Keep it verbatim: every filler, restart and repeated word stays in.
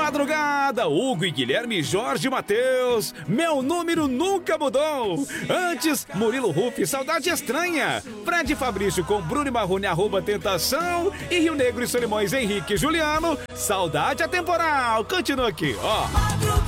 madrugada, Hugo e Guilherme Jorge Matheus, meu número nunca mudou. Antes, Murilo Ruff, Saudade Estranha. Fred Fabrício com Bruno e Marrone, arroba Tentação. E Rio Negro e Solimões, Henrique e Juliano, Saudade Atemporal. Continua aqui, ó.